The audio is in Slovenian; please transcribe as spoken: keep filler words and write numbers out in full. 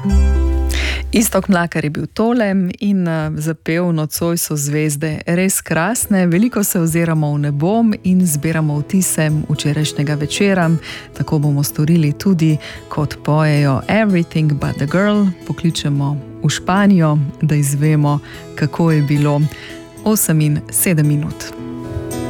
Iztok Mlakar je bil tole in zapel Nocoj so zvezde res krasne. Veliko se oziramo v nebo in zbiramo vtise včerajšnjega večera. Tako bomo storili tudi, kot pojejo Everything but the girl. Pokličemo v Španijo, da izvemo, kako je bilo. osem in sedem minut.